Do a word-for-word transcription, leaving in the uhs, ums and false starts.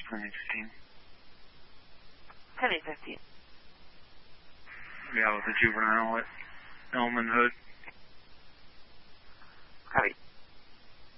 ten eighteen. ten eight fifteen. Yeah, with the juvenile at Elman Hood.